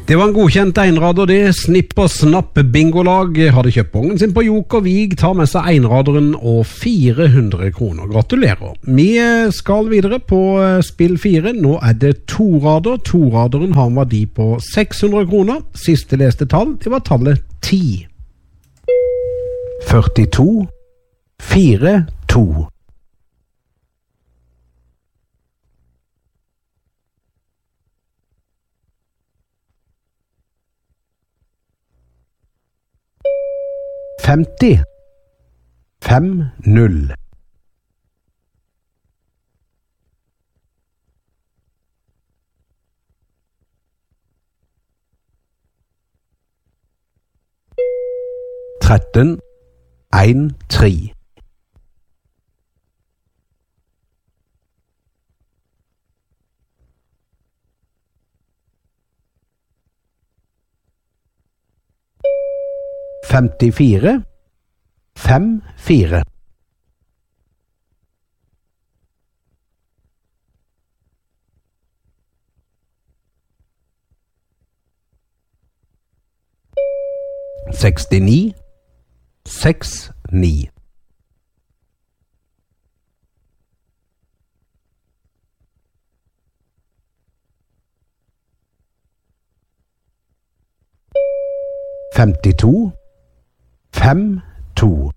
Det var en godkjent einrader det. Snipp og snapp bingolag hadde kjøpt bongen sin på Joker Vig, tar med seg einraderen og 400 kroner. Gratulerer. Vi skal videre på spill 4. Nå er det torader. Toraderen har en verdi på 600 kroner. Siste leste tall, det var tallet 10. 42 42 50 50 13 1 3 54 5 4 69 6 9 52 5 2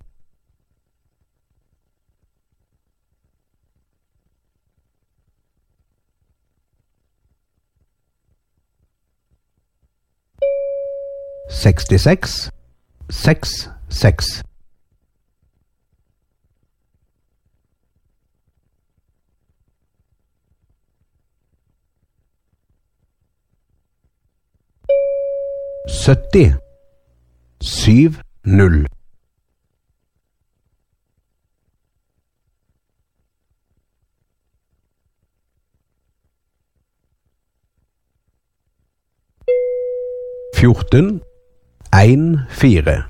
66 6 6 70 7 0 14 1 4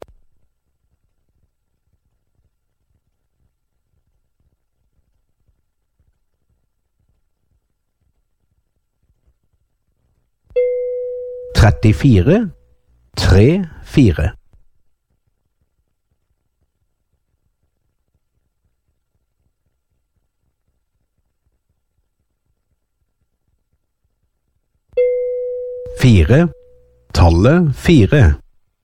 34 3 4 4 tallet 4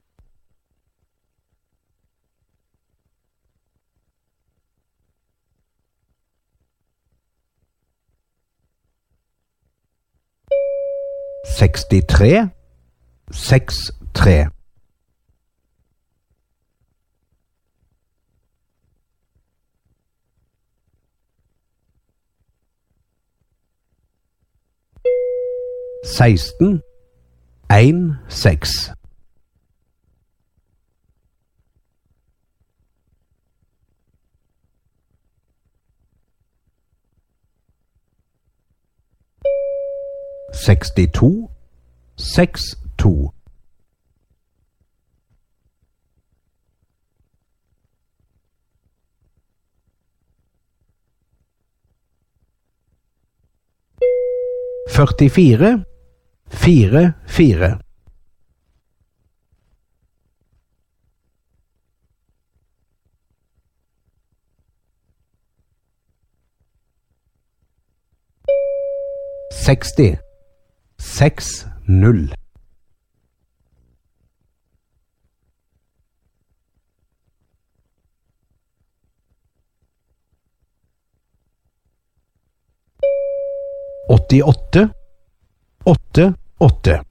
63 6 3 16 1 6 62 6 2 44 4 4 60 6 0 88 8 8